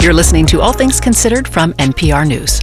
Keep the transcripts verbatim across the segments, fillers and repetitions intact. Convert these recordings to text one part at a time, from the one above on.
You're listening to All Things Considered from N P R News.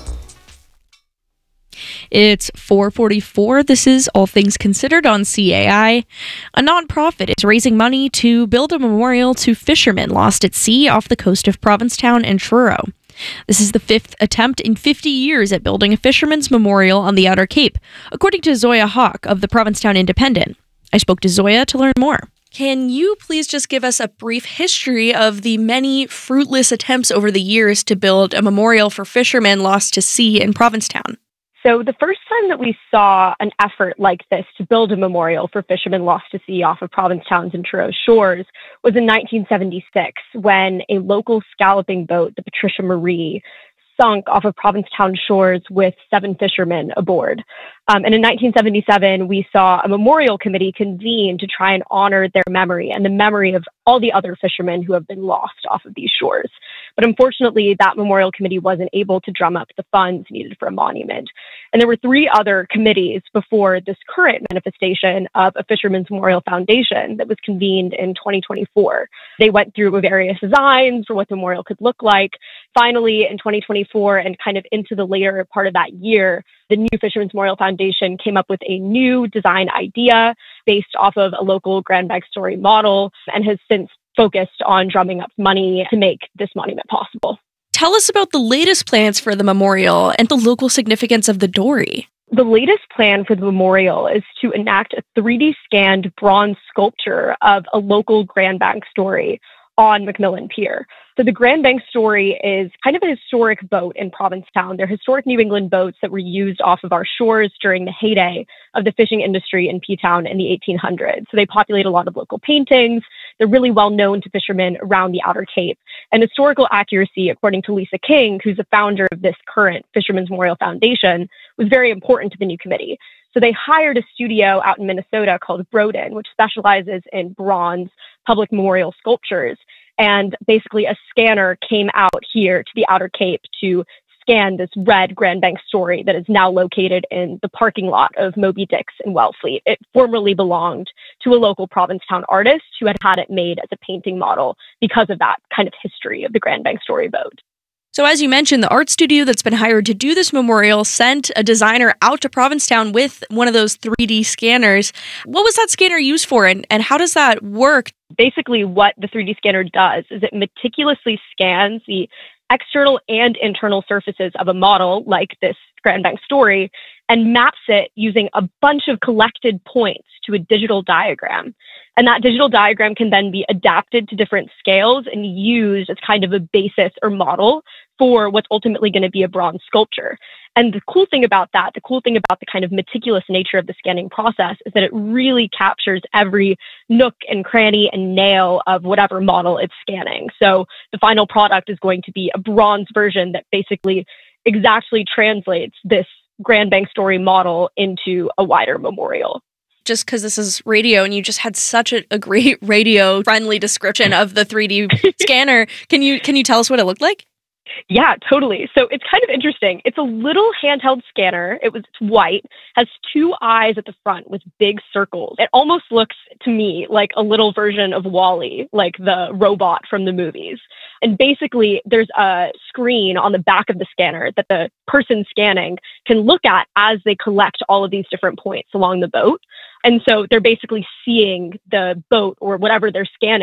It's four forty-four. This is All Things Considered on C A I. A nonprofit is raising money to build a memorial to fishermen lost at sea off the coast of Provincetown and Truro. This is the fifth attempt in fifty years at building a fisherman's memorial on the Outer Cape, according to Zoya Hawk of the Provincetown Independent. I spoke to Zoya to learn more. Can you please just give us a brief history of the many fruitless attempts over the years to build a memorial for fishermen lost to sea in Provincetown? So the first time that we saw an effort like this to build a memorial for fishermen lost to sea off of Provincetown's and Truro shores was in nineteen seventy-six, when a local scalloping boat, the Patricia Marie, sunk off of Provincetown shores with seven fishermen aboard. Um, and in nineteen seventy-seven, we saw a memorial committee convene to try and honor their memory and the memory of all the other fishermen who have been lost off of these shores. But unfortunately, that memorial committee wasn't able to drum up the funds needed for a monument. And there were three other committees before this current manifestation of a Fishermen's Memorial Foundation that was convened in twenty twenty-four. They went through various designs for what the memorial could look like. Finally, in twenty twenty-four and kind of into the later part of that year, the new Fishermen's Memorial Foundation came up with a new design idea based off of a local Grand Bank Story model and has since focused on drumming up money to make this monument possible. Tell us about the latest plans for the memorial and the local significance of the dory. The latest plan for the memorial is to enact a three D scanned bronze sculpture of a local Grand Bank Story on Macmillan Pier. So the Grand Bank Story is kind of a historic boat in Provincetown. They're historic New England boats that were used off of our shores during the heyday of the fishing industry in P-Town in the eighteen hundreds. So they populate a lot of local paintings. They're really well known to fishermen around the Outer Cape. And historical accuracy, according to Lisa King, who's the founder of this current Fishermen's Memorial Foundation, was very important to the new committee. So they hired a studio out in Minnesota called Broden, which specializes in bronze public memorial sculptures. And basically a scanner came out here to the Outer Cape to scan this red Grand Bank Story that is now located in the parking lot of Moby Dick's in Wellfleet. It formerly belonged to a local Provincetown artist who had had it made as a painting model because of that kind of history of the Grand Bank Story boat. So as you mentioned, the art studio that's been hired to do this memorial sent a designer out to Provincetown with one of those three D scanners. What was that scanner used for, and, and how does that work? Basically, what the three D scanner does is it meticulously scans the external and internal surfaces of a model like this Grand Bank Story and maps it using a bunch of collected points to a digital diagram. And that digital diagram can then be adapted to different scales and used as kind of a basis or model for what's ultimately going to be a bronze sculpture. And the cool thing about that, the cool thing about the kind of meticulous nature of the scanning process is that it really captures every nook and cranny and nail of whatever model it's scanning. So the final product is going to be a bronze version that basically exactly translates this Grand Bank Story model into a wider memorial. Just because this is radio and you just had such a, a great radio-friendly description of the three D scanner, can you can you tell us what it looked like? Yeah, totally. So it's kind of interesting. It's a little handheld scanner. It was it's white, has two eyes at the front with big circles. It almost looks to me like a little version of WALL-E, like the robot from the movies. And basically, there's a screen on the back of the scanner that the person scanning can look at as they collect all of these different points along the boat. And so they're basically seeing the boat or whatever they're scanning